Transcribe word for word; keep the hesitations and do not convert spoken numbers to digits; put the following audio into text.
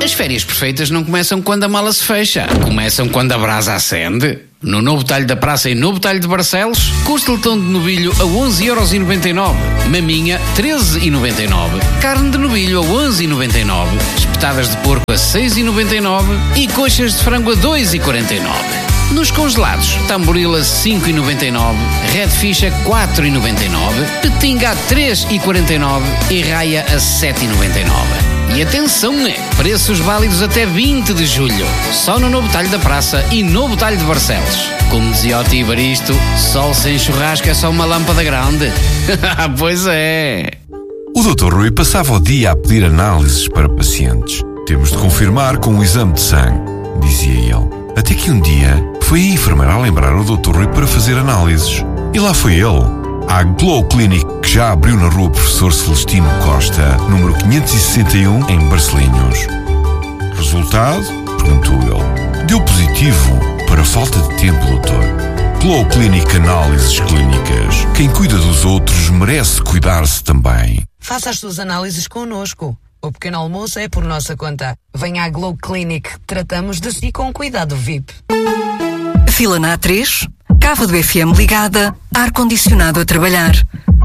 As férias perfeitas não começam quando a mala se fecha. Começam quando a brasa acende. No Novo Talho da Praça e Novo Talho de Barcelos, costeletão de novilho a onze euros e noventa e nove. Maminha, treze e noventa e nove. Carne de novilho a onze e noventa e nove. Espetadas de porco a seis e noventa e nove. E coxas de frango a dois e quarenta e nove. Nos congelados, tamboril a cinco e noventa e nove, redfish a quatro e noventa e nove, petinga a três e quarenta e nove e raia a sete e noventa e nove. E atenção, né? Preços válidos até vinte de julho, só no Novo Talho da Praça e Novo Talho de Barcelos. Como dizia o tio Ibaristo, sol sem churrasco é só uma lâmpada grande. Pois é. O doutor Rui passava o dia a pedir análises para pacientes. Temos de confirmar com um exame de sangue, dizia ele. Até que um dia foi a enfermeira a lembrar o doutor Rui para fazer análises. E lá foi ele, à Glow Clinic, que já abriu na rua Professor Celestino Costa, número quinhentos e sessenta e um, em Barcelinhos. Resultado? Perguntou ele. Deu positivo para falta de tempo, doutor. Glow Clinic Análises Clínicas. Quem cuida dos outros merece cuidar-se também. Faça as suas análises connosco. O pequeno almoço é por nossa conta. Venha à Glow Clinic. Tratamos de si com cuidado V I P. Fila na A três, cava do F M ligada, ar-condicionado a trabalhar.